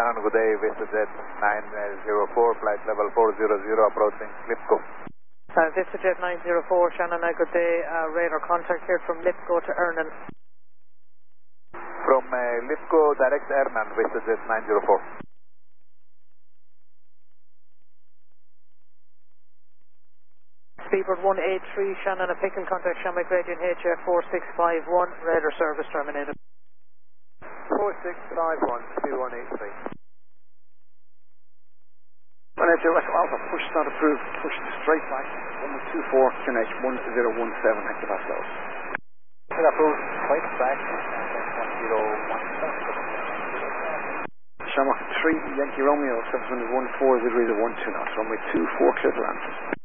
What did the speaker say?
Shannon, good day, VistaJet 904, flight level 400, approaching Lipco. VistaJet 904, Shannon, good day, radar contact here from Lipco to Ernan. From Lipco, direct Ernan, VistaJet 904. Speedbird 183, Shannon, a pickle contact Shamrock Gradient HF 4651, radar service terminated. 4651, 2183. Alpha, push not approved, push straight back, 124, finish 1017 hectopascals. Approved, right back, 1017. Shamrock 3, Yankee Romeo, 714 degrees of 12 knots, runway 24, clear to land.